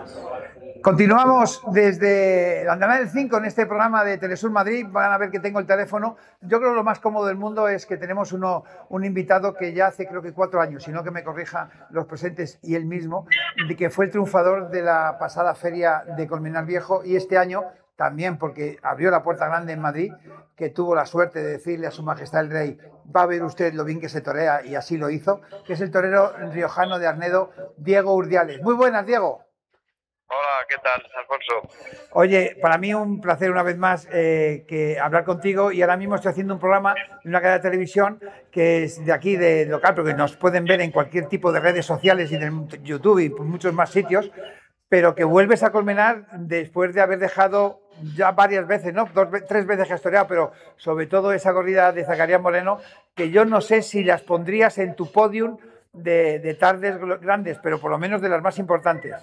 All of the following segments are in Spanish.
Continuamos desde la Antena del 5 en este programa de Telesur Madrid. Van a ver que tengo el teléfono. Yo creo que lo más cómodo del mundo es que tenemos un invitado que ya hace creo que 4 años, si no que me corrija los presentes y él mismo, de que fue el triunfador de la pasada feria de Colmenar Viejo y este año también porque abrió la Puerta Grande en Madrid, que tuvo la suerte de decirle a Su Majestad el Rey: va a ver usted lo bien que se torea, y así lo hizo, que es el torero riojano de Arnedo, Diego Urdiales. Muy buenas, Diego. Hola, ¿qué tal, Alfonso? Oye, para mí un placer una vez más que hablar contigo, y ahora mismo estoy haciendo un programa en una cadena de televisión que es de aquí, de local, porque nos pueden ver en cualquier tipo de redes sociales y en YouTube y por muchos más sitios, pero que vuelves a Colmenar después de haber dejado ya varias veces, ¿no? 3 veces que has toreado, pero sobre todo esa corrida de Zacarías Moreno, que yo no sé si las pondrías en tu podium de tardes grandes, pero por lo menos de las más importantes.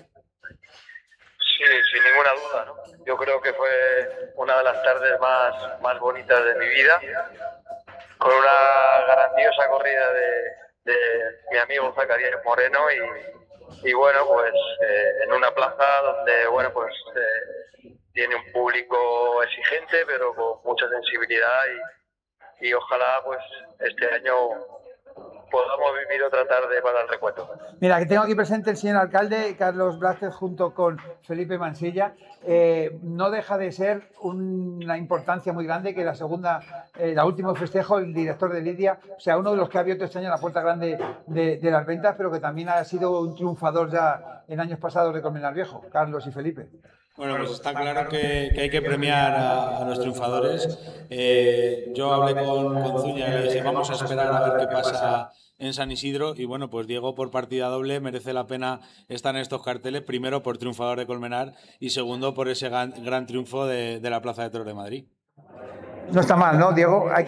Sí, sin ninguna duda, ¿no? Yo creo que fue una de las tardes más bonitas de mi vida, con una grandiosa corrida de mi amigo Zacarías Moreno y bueno, pues en una plaza donde, bueno, pues tiene un público exigente, pero con mucha sensibilidad y ojalá pues este año podamos vivir otra tarde para el recuerdo. Mira, que tengo aquí presente el señor alcalde Carlos Blázquez junto con Felipe Mansilla. No deja de ser una importancia muy grande que la última festejo, el director de Lidia, o sea, uno de los que ha abierto este año la Puerta Grande de las ventas, pero que también ha sido un triunfador ya en años pasados de Colmenar Viejo, Carlos y Felipe. Bueno, pues está claro que hay que premiar a los triunfadores. Yo hablé con Zuña y le dije, vamos a esperar a ver qué pasa en San Isidro. Y bueno, pues Diego por partida doble merece la pena estar en estos carteles. Primero por triunfador de Colmenar y segundo por ese gran triunfo de la Plaza de Toros de Madrid. No está mal, ¿no, Diego?